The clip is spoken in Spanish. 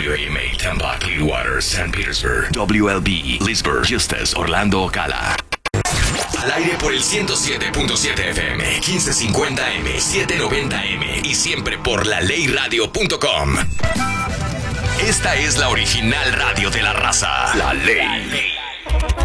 WMA Tampa, Clearwater, St. Petersburg. WLB Leesburg, Justus, Orlando, Ocala. Al aire por el 107.7 FM, 1550M, 790M y siempre por laleyradio.com. Esta es la original radio de la raza. La Ley.